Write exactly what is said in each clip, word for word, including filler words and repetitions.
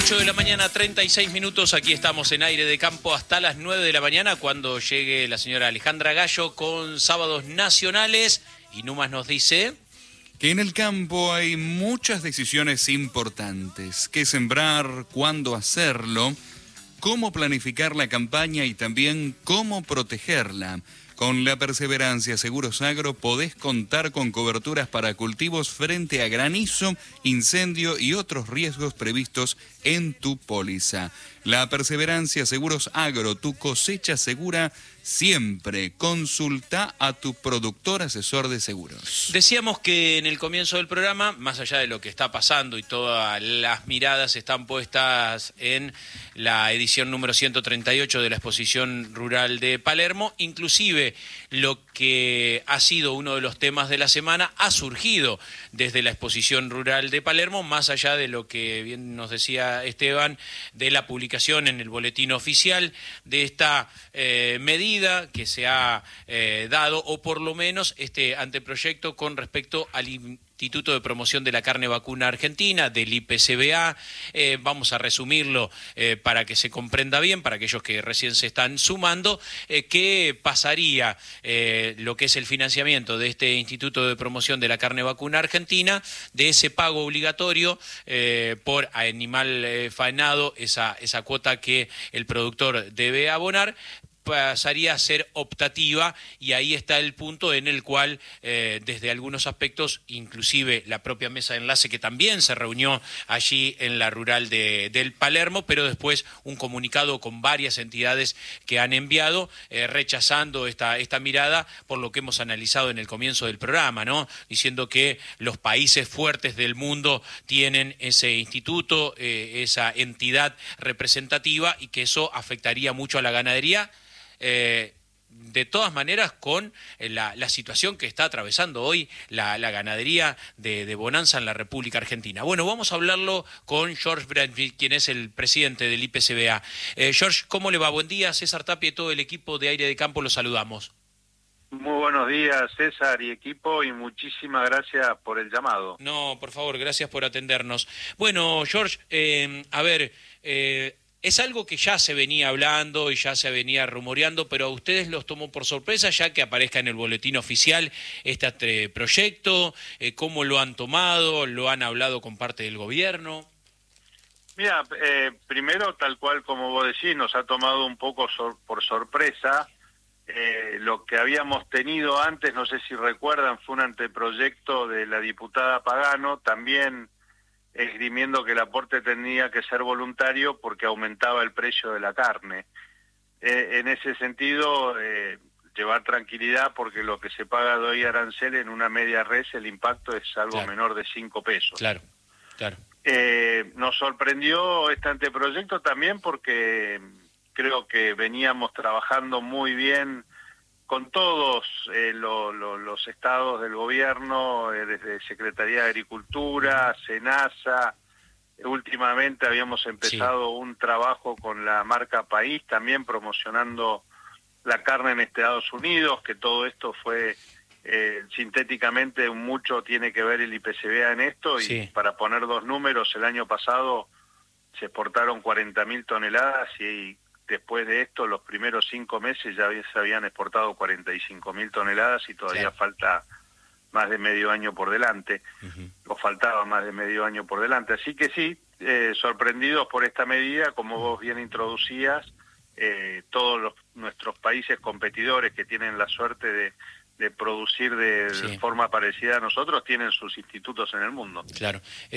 ocho de la mañana, treinta y seis minutos. Aquí estamos en Aire de Campo hasta las nueve de la mañana, cuando llegue la señora Alejandra Gallo con Sábados Nacionales. Y Numas nos dice que en el campo hay muchas decisiones importantes. Qué sembrar, cuándo hacerlo, cómo planificar la campaña y también cómo protegerla. Con la Perseverancia Seguros Agro podés contar con coberturas para cultivos frente a granizo, incendio y otros riesgos previstos en tu póliza. La Perseverancia Seguros Agro, tu cosecha segura siempre. Consulta a tu productor asesor de seguros. Decíamos que en el comienzo del programa, más allá de lo que está pasando y todas las miradas están puestas en la edición número ciento treinta y ocho de la Exposición Rural de Palermo, inclusive lo que ha sido uno de los temas de la semana ha surgido desde la Exposición Rural de Palermo, más allá de lo que bien nos decía Esteban, de la publicación en el boletín oficial de esta eh, medida que se ha eh, dado, o por lo menos este anteproyecto con respecto al Instituto de Promoción de la Carne Vacuna Argentina, del I P C B A. Eh, vamos a resumirlo eh, para que se comprenda bien, para aquellos que recién se están sumando, eh, qué pasaría eh, lo que es el financiamiento de este Instituto de Promoción de la Carne Vacuna Argentina, de ese pago obligatorio eh, por animal eh, faenado, esa, esa cuota que el productor debe abonar, pasaría a ser optativa, y ahí está el punto en el cual eh, desde algunos aspectos, inclusive la propia mesa de enlace que también se reunió allí en la rural de, del Palermo, pero después un comunicado con varias entidades que han enviado eh, rechazando esta, esta mirada, por lo que hemos analizado en el comienzo del programa, ¿no? Diciendo que los países fuertes del mundo tienen ese instituto, eh, esa entidad representativa, y que eso afectaría mucho a la ganadería. Eh, de todas maneras, con la, la situación que está atravesando hoy la, la ganadería de, de bonanza en la República Argentina. Bueno, vamos a hablarlo con George Bradfield, quien es el presidente del I P C B A. Eh, George, ¿cómo le va? Buen día. César Tapia y todo el equipo de Aire de Campo los saludamos. Muy buenos días, César y equipo, y muchísimas gracias por el llamado. No, por favor, gracias por atendernos. Bueno, George, eh, a ver... Eh, Es algo que ya se venía hablando y ya se venía rumoreando, pero a ustedes los tomó por sorpresa ya que aparezca en el boletín oficial este proyecto. Eh, ¿Cómo lo han tomado? ¿Lo han hablado con parte del gobierno? Mira, eh, primero, tal cual como vos decís, nos ha tomado un poco sor por sorpresa. Eh, lo que habíamos tenido antes, no sé si recuerdan, fue un anteproyecto de la diputada Pagano, también esgrimiendo que el aporte tenía que ser voluntario porque aumentaba el precio de la carne. Eh, en ese sentido, eh, llevar tranquilidad, porque lo que se paga de hoy arancel en una media res, el impacto es algo Claro. menor de cinco pesos. Claro, claro. Eh, nos sorprendió este anteproyecto también porque creo que veníamos trabajando muy bien con todos eh, lo, lo, los estados del gobierno, eh, desde Secretaría de Agricultura, SENASA. Últimamente habíamos empezado sí. un trabajo con la marca País, también promocionando la carne en Estados Unidos, que todo esto fue eh, sintéticamente, mucho tiene que ver el I P C B A en esto, y sí. para poner dos números, el año pasado se exportaron cuarenta mil toneladas y después de esto, los primeros cinco meses ya se habían exportado cuarenta y cinco mil toneladas y todavía claro. falta más de medio año por delante, uh-huh. o faltaba más de medio año por delante. Así que sí, eh, sorprendidos por esta medida, como vos bien introducías, eh, todos los, nuestros países competidores que tienen la suerte de, de producir de, sí. de forma parecida a nosotros, tienen sus institutos en el mundo. Claro.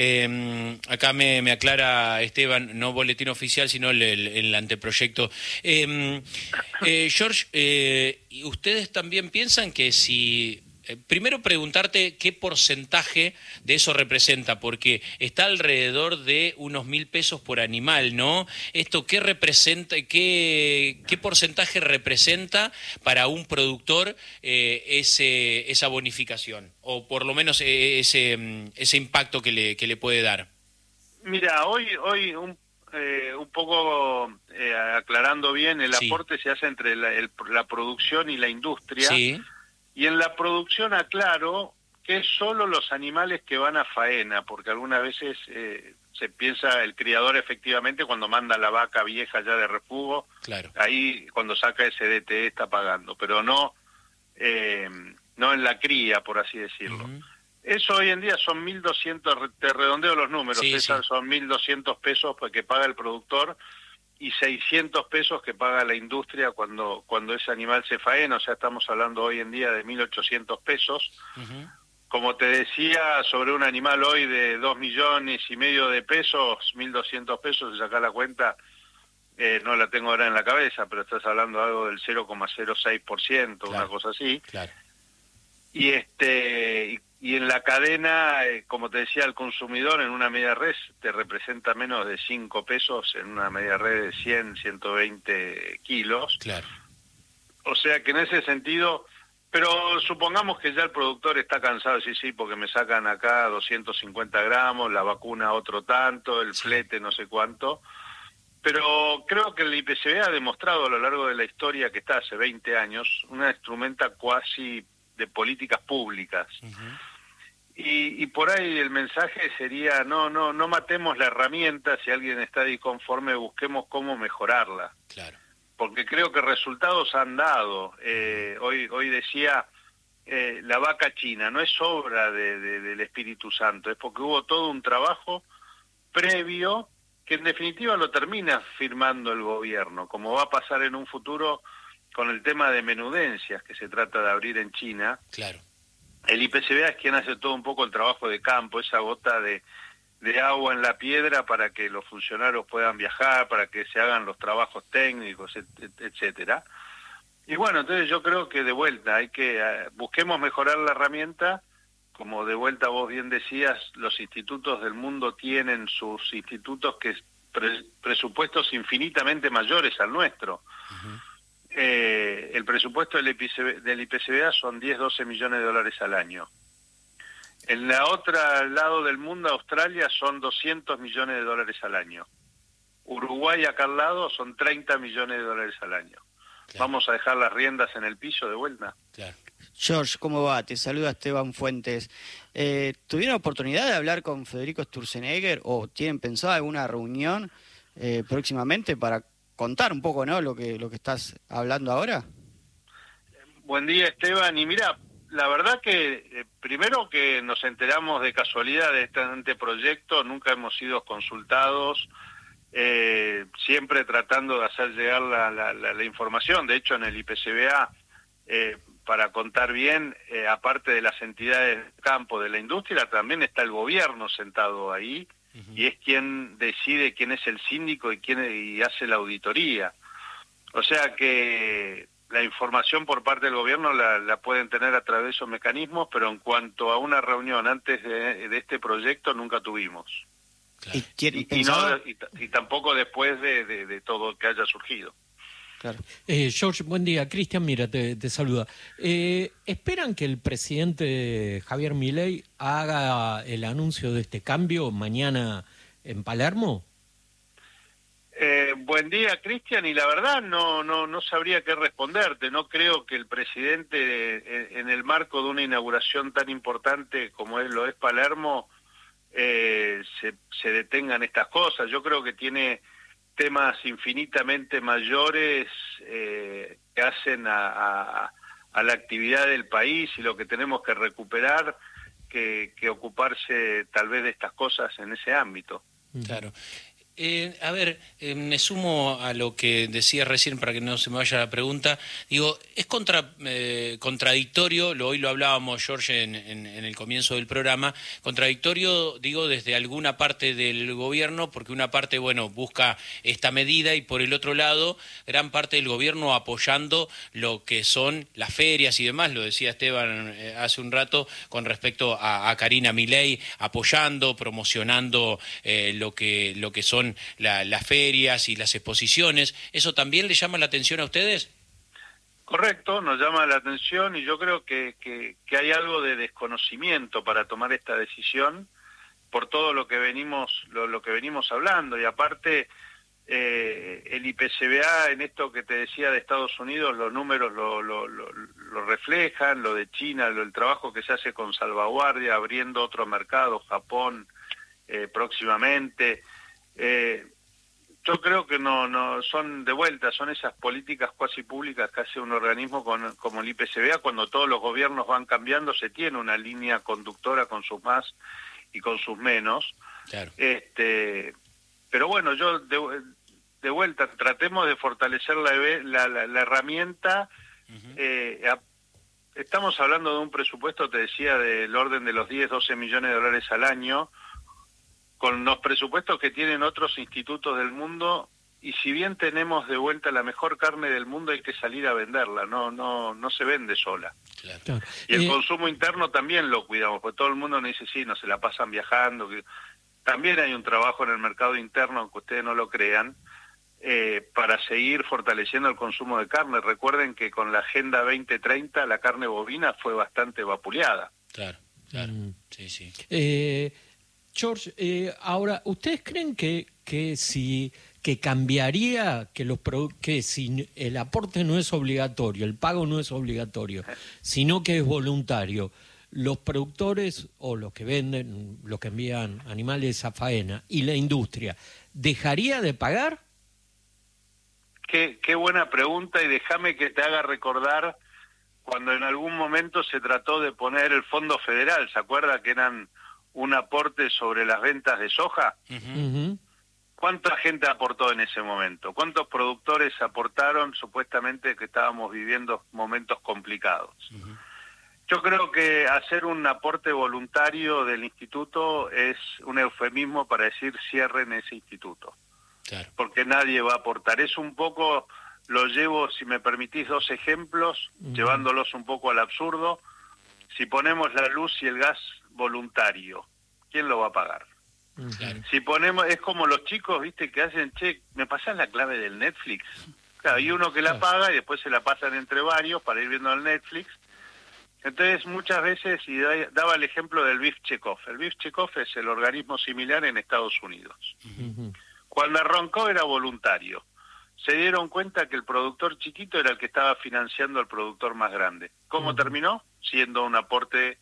Eh, acá me, me aclara Esteban, no boletín oficial, sino el, el, el anteproyecto. Eh, eh, George, eh, ¿ustedes también piensan que si... Eh, primero preguntarte qué porcentaje de eso representa, porque está alrededor de unos mil pesos por animal, ¿no? Esto, ¿qué representa, qué, qué porcentaje representa para un productor eh, ese, esa bonificación? O por lo menos ese, ese impacto que le, que le puede dar. Mira, hoy, hoy un, eh, un poco eh, aclarando bien, el sí. aporte se hace entre la, el, la producción y la industria. Sí. Y en la producción aclaro que es solo los animales que van a faena, porque algunas veces eh, se piensa el criador efectivamente cuando manda la vaca vieja ya de refugo, claro. Ahí cuando saca ese D T E está pagando, pero no eh, no en la cría, por así decirlo. Uh-huh. Eso hoy en día son mil doscientos, te redondeo los números, sí, esas sí. Son mil doscientos pesos que paga el productor y seiscientos pesos que paga la industria cuando cuando ese animal se faena, o sea, estamos hablando hoy en día de mil ochocientos pesos. Uh-huh. Como te decía, sobre un animal hoy de dos millones y medio de pesos, mil doscientos pesos, si sacás la cuenta, eh, no la tengo ahora en la cabeza, pero estás hablando de algo del cero coma cero seis por ciento, claro, una cosa así. Claro. Y este y, y en la cadena, eh, como te decía, el consumidor en una media res te representa menos de cinco pesos en una media res de cien, ciento veinte kilos. Claro. O sea que en ese sentido... Pero supongamos que ya el productor está cansado, sí, sí, porque me sacan acá doscientos cincuenta gramos, la vacuna otro tanto, el flete no sé cuánto. Pero creo que el I P C B ha demostrado a lo largo de la historia que está hace veinte años, una instrumenta cuasi de políticas públicas. Uh-huh. Y, y por ahí el mensaje sería, no, no, no matemos la herramienta, si alguien está disconforme, busquemos cómo mejorarla. Claro. Porque creo que resultados han dado. Eh, hoy hoy decía, eh, la vaca china no es obra de, de, del Espíritu Santo, es porque hubo todo un trabajo previo que en definitiva lo termina firmando el gobierno, como va a pasar en un futuro con el tema de menudencias que se trata de abrir en China. Claro. El I P C B A es quien hace todo un poco el trabajo de campo, esa gota de... de agua en la piedra para que los funcionarios puedan viajar, para que se hagan los trabajos técnicos, etcétera. Y bueno, entonces yo creo que de vuelta hay que uh, busquemos mejorar la herramienta, como de vuelta vos bien decías, los institutos del mundo tienen sus institutos que pre presupuestos infinitamente mayores al nuestro. Uh-huh. eh, el presupuesto del I P C B, del I P C B A son diez, doce millones de dólares al año. En la otra lado del mundo, Australia, son doscientos millones de dólares al año. Uruguay, acá al lado, son treinta millones de dólares al año. Claro. ¿Vamos a dejar las riendas en el piso de vuelta? Claro. George, ¿cómo va? Te saluda Esteban Fuentes. Eh, ¿Tuvieron oportunidad de hablar con Federico Sturzenegger o tienen pensado alguna reunión eh, próximamente para contar un poco, ¿no?, lo que, lo que estás hablando ahora? Buen día, Esteban. Y mira... La verdad que, eh, primero que nos enteramos de casualidad de este anteproyecto, nunca hemos sido consultados, eh, siempre tratando de hacer llegar la, la, la, la información. De hecho, en el I P C B A, eh, para contar bien, eh, aparte de las entidades del campo de la industria, también está el gobierno sentado ahí, uh-huh, y es quien decide quién es el síndico y quién y hace la auditoría. O sea que... la información por parte del gobierno la, la pueden tener a través de esos mecanismos, pero en cuanto a una reunión antes de, de este proyecto nunca tuvimos. Claro. ¿Y, y, y, no, y, y tampoco después de, de, de todo que haya surgido. Claro. Eh, George, buen día. Cristian, mira, te, te saluda. Eh, ¿Esperan que el presidente Javier Milei haga el anuncio de este cambio mañana en Palermo? Eh, buen día, Cristian, y la verdad no no no sabría qué responderte. No creo que el presidente, eh, en el marco de una inauguración tan importante como es lo es Palermo, eh, se, se detengan estas cosas. Yo creo que tiene temas infinitamente mayores eh, que hacen a, a, a la actividad del país y lo que tenemos que recuperar que, que ocuparse tal vez de estas cosas en ese ámbito. Claro. Eh, a ver, eh, me sumo a lo que decía recién para que no se me vaya la pregunta. Digo, es contra, eh, contradictorio, lo, hoy lo hablábamos, George, en, en, en el comienzo del programa, contradictorio, digo, desde alguna parte del gobierno, porque una parte, bueno, busca esta medida y por el otro lado, gran parte del gobierno apoyando lo que son las ferias y demás, lo decía Esteban eh, hace un rato, con respecto a, a Karina Milei, apoyando, promocionando eh, lo que, lo que son La, las ferias y las exposiciones. ¿Eso también le llama la atención a ustedes? Correcto, nos llama la atención y yo creo que, que, que hay algo de desconocimiento para tomar esta decisión por todo lo que venimos lo, lo que venimos hablando y aparte eh, el I P C B A en esto que te decía de Estados Unidos los números lo, lo, lo, lo reflejan, lo de China, lo, el trabajo que se hace con salvaguardia, abriendo otro mercado, Japón eh, próximamente. Eh, yo creo que no, no son de vuelta, son esas políticas cuasi públicas que hace un organismo con, como el I P C B A. Cuando todos los gobiernos van cambiando, se tiene una línea conductora con sus más y con sus menos. Claro. Este, pero bueno, yo de, de vuelta, tratemos de fortalecer la, la, la, la herramienta. Uh-huh. eh, a, estamos hablando de un presupuesto, te decía, del orden de los diez, doce millones de dólares al año, con los presupuestos que tienen otros institutos del mundo, y si bien tenemos de vuelta la mejor carne del mundo, hay que salir a venderla, no no no se vende sola. Claro. Claro. Y el eh... consumo interno también lo cuidamos, porque todo el mundo nos dice, sí, no se la pasan viajando. También hay un trabajo en el mercado interno, aunque ustedes no lo crean, eh, para seguir fortaleciendo el consumo de carne. Recuerden que con la Agenda veinte treinta la carne bovina fue bastante vapuleada. Claro, claro, mm. sí, sí. Eh... George, eh, ahora, ¿ustedes creen que, que si que cambiaría que los que si el aporte no es obligatorio, el pago no es obligatorio, sino que es voluntario, los productores o los que venden, los que envían animales a faena y la industria, ¿dejaría de pagar? Qué, qué buena pregunta, y déjame que te haga recordar cuando en algún momento se trató de poner el Fondo Federal, ¿se acuerda que eran un aporte sobre las ventas de soja? Uh-huh. ¿Cuánta gente aportó en ese momento? ¿Cuántos productores aportaron supuestamente que estábamos viviendo momentos complicados? Uh-huh. Yo creo que hacer un aporte voluntario del instituto es un eufemismo para decir cierren ese instituto. Claro. Porque nadie va a aportar. Es un poco, lo llevo, si me permitís, dos ejemplos, uh-huh. llevándolos un poco al absurdo. Si ponemos la luz y el gas voluntario, ¿quién lo va a pagar? Claro. Si ponemos, es como los chicos, viste, que hacen, che, ¿me pasás la clave del Netflix? Claro, hay uno que la paga y después se la pasan entre varios para ir viendo el Netflix. Entonces, muchas veces, y daba el ejemplo del B I F Checkoff. El B I F Checkoff es el organismo similar en Estados Unidos. Uh-huh. Cuando arrancó era voluntario. Se dieron cuenta que el productor chiquito era el que estaba financiando al productor más grande. ¿Cómo uh-huh. terminó? Siendo un aporte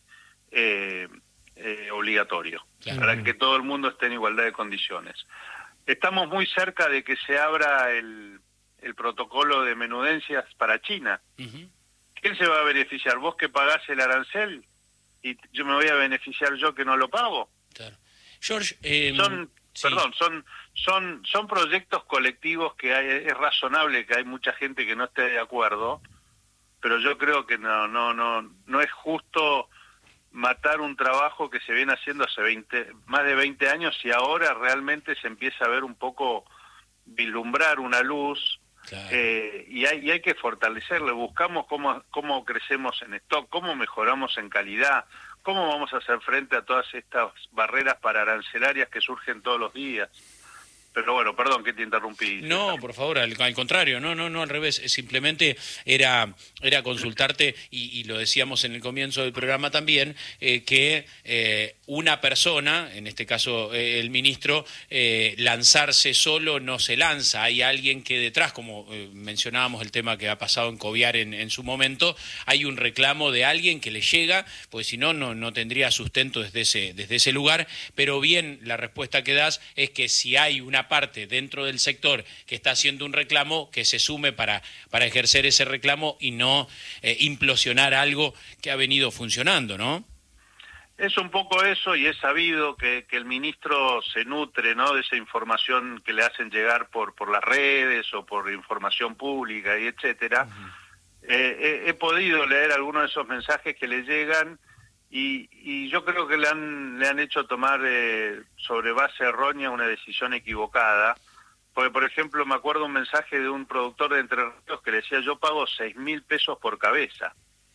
eh, eh, obligatorio, claro. para que todo el mundo esté en igualdad de condiciones. Estamos muy cerca de que se abra el, el protocolo de menudencias para China. Uh-huh. ¿Quién se va a beneficiar? ¿Vos que pagás el arancel? ¿Y yo me voy a beneficiar yo que no lo pago? Claro. George, eh, son, sí. perdón, son, son, son proyectos colectivos que hay, es razonable que hay mucha gente que no esté de acuerdo, pero yo creo que no, no, no, no es justo matar un trabajo que se viene haciendo hace veinte, más de veinte años, y ahora realmente se empieza a ver un poco, vislumbrar una luz. Claro. Eh, y, hay, y hay que fortalecerlo. Buscamos cómo, cómo crecemos en stock, cómo mejoramos en calidad, cómo vamos a hacer frente a todas estas barreras para arancelarias que surgen todos los días. Pero bueno, perdón que te interrumpí. No, por favor, al, al contrario, no, no, no, al revés. Simplemente era, era consultarte, y, y lo decíamos en el comienzo del programa también, eh, que eh, una persona, en este caso eh, el ministro, eh, lanzarse solo no se lanza. Hay alguien que detrás, como eh, mencionábamos el tema que ha pasado en Coviar en, en su momento, hay un reclamo de alguien que le llega, porque si no, no, no tendría sustento desde ese, desde ese lugar. Pero bien, la respuesta que das es que si hay una parte dentro del sector que está haciendo un reclamo, que se sume para, para ejercer ese reclamo y no eh, implosionar algo que ha venido funcionando, ¿no? Es un poco eso, y es sabido que, que el ministro se nutre, ¿no?, de esa información que le hacen llegar por, por las redes o por información pública y etcétera. Uh-huh. eh, he, he podido leer algunos de esos mensajes que le llegan, Y, y yo creo que le han le han hecho tomar eh, sobre base errónea una decisión equivocada, porque por ejemplo me acuerdo un mensaje de un productor de Entre Ríos que le decía: yo pago seis mil pesos por cabeza,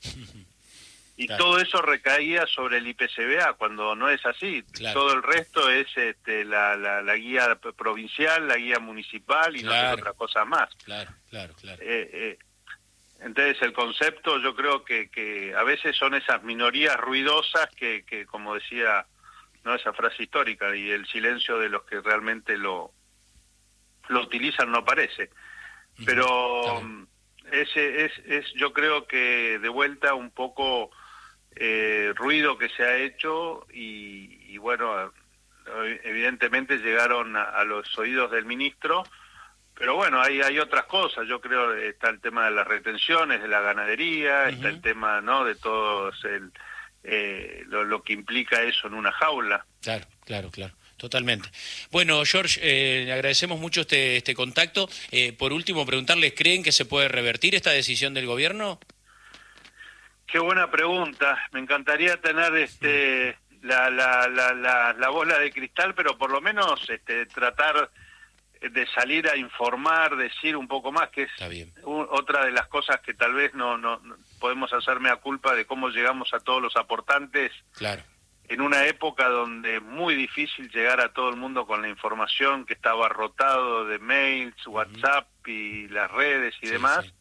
y claro. todo eso recaía sobre el I P C B A, cuando no es así. Claro. Todo el resto es este, la, la, la guía provincial, la guía municipal y claro. no es otra cosa más. Claro, claro, claro. Eh, eh, Entonces el concepto, yo creo que, que a veces son esas minorías ruidosas que, que, como decía, no, esa frase histórica, y el silencio de los que realmente lo lo utilizan no aparece. Pero ese es, es yo creo que de vuelta un poco eh, ruido que se ha hecho, y, y bueno, evidentemente llegaron a, a los oídos del ministro, pero bueno, hay, hay otras cosas. Yo creo que está el tema de las retenciones, de la ganadería, uh-huh. está el tema, ¿no?, de todo el, eh, lo, lo que implica eso en una jaula. Claro, claro, claro. Totalmente. Bueno, George, eh, le agradecemos mucho este, este contacto. Eh, por último, preguntarles, ¿creen que se puede revertir esta decisión del gobierno? Qué buena pregunta. Me encantaría tener este la, la, la, la, la bola de cristal, pero por lo menos este, tratar de salir a informar, decir un poco más, que es un, otra de las cosas que tal vez no, no, no podemos hacerme a culpa de cómo llegamos a todos los aportantes. Claro. En una época donde es muy difícil llegar a todo el mundo con la información, que estaba rotado de mails, WhatsApp y las redes y sí, demás, sí.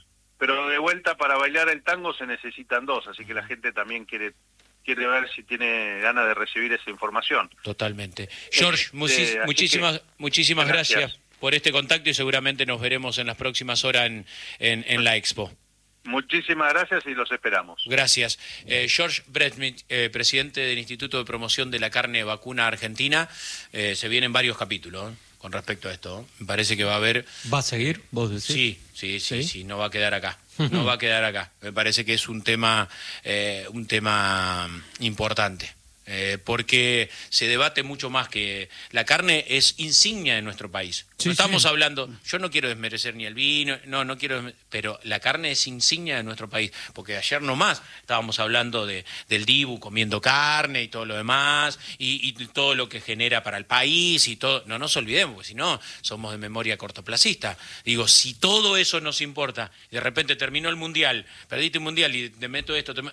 Pero de vuelta, para bailar el tango se necesitan dos, así que la gente también quiere quiere ver si tiene ganas de recibir esa información. Totalmente. George, este, muchis, muchísimas, muchísimas gracias. gracias por este contacto y seguramente nos veremos en las próximas horas en, en, en la Expo. Muchísimas gracias y los esperamos. Gracias. Eh, George Bredmit, eh, presidente del Instituto de Promoción de la Carne Vacuna Argentina. Eh, se vienen varios capítulos, ¿eh?, con respecto a esto. Me parece que va a haber... ¿Va a seguir, vos decís? Sí, sí, sí, sí, sí, no va a quedar acá. No va a quedar acá. Me parece que es un tema, eh, un tema importante. Eh, porque se debate mucho más que la carne es insignia de nuestro país. Sí, no estamos sí. hablando, yo no quiero desmerecer ni el vino, no, no quiero, pero la carne es insignia de nuestro país, porque ayer nomás estábamos hablando de, del Dibu comiendo carne y todo lo demás, y, y todo lo que genera para el país y todo, no nos olvidemos, porque si no, somos de memoria cortoplacista. Digo, si todo eso nos importa, de repente terminó el Mundial, perdiste el Mundial y te meto esto, te...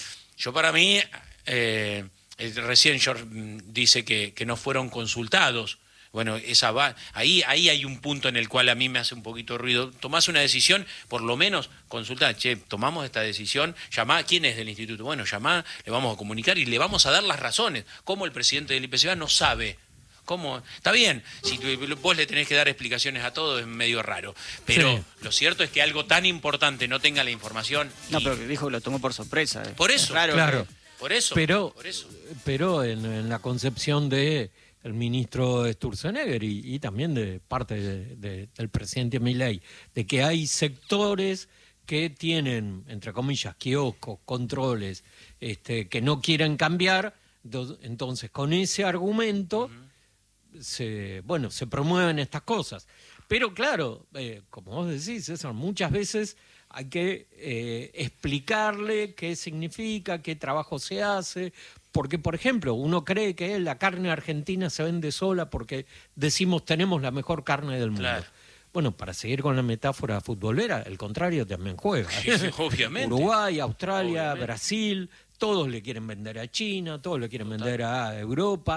yo para mí... Eh, Recién George dice que, que no fueron consultados. Bueno, esa va, ahí, ahí hay un punto en el cual a mí me hace un poquito ruido. Tomás una decisión, por lo menos consultá, che, tomamos esta decisión, llamá, ¿quién es del instituto? Bueno, llamá, le vamos a comunicar y le vamos a dar las razones. ¿Cómo el presidente del I P C B A no sabe? ¿Cómo? Está bien, si vos le tenés que dar explicaciones a todo es medio raro, pero sí. Lo cierto es que algo tan importante no tenga la información... No, y... pero que dijo que lo tomó por sorpresa. Eh. Por eso, claro. claro. Que... Por eso, pero, por eso. pero en, en la concepción de el ministro Sturzenegger y, y también de parte de, de, del presidente Milei, de que hay sectores que tienen, entre comillas, kioscos, controles, este, que no quieren cambiar, entonces con ese argumento, uh-huh. se, bueno, se promueven estas cosas. Pero claro, eh, como vos decís, César, muchas veces... hay que eh, explicarle qué significa, qué trabajo se hace, porque, por ejemplo, uno cree que la carne argentina se vende sola porque decimos tenemos la mejor carne del mundo. Claro. Bueno, para seguir con la metáfora futbolera, el contrario también juega. Sí, obviamente. Uruguay, Australia, obviamente. Brasil, todos le quieren vender a China, todos le quieren Total. vender a Europa.